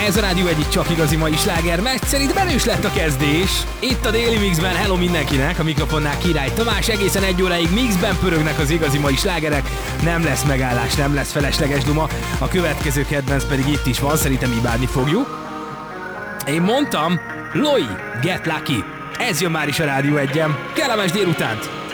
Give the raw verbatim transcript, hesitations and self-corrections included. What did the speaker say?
Ez a Rádió egyik csak igazi mai sláger, mert szerintem erős lett a kezdés. Itt a Daily Mixben, hello mindenkinek, a mikrofonnál Király Tamás, egészen egy óráig mixben pörögnek az igazi mai slágerek, nem lesz megállás, nem lesz felesleges duma, a következő kedvenc pedig itt is van, szerintem imádni fogjuk. Én mondtam, Loi, Get Lucky, ez jön már is a Rádió egyen, kellemes délutánt!